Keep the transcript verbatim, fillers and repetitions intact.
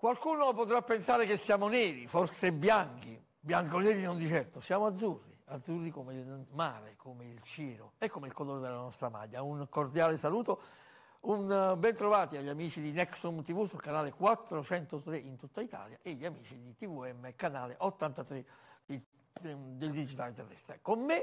Qualcuno potrà pensare che siamo neri, forse bianchi, bianco-neri non di certo, siamo azzurri, azzurri come il mare, come il cielo e come il colore della nostra maglia. Un cordiale saluto, un ben trovati agli amici di Nexum T V sul canale quattrocentotre in tutta Italia e gli amici di T V M canale ottantatré di, del digitale terrestre. Con me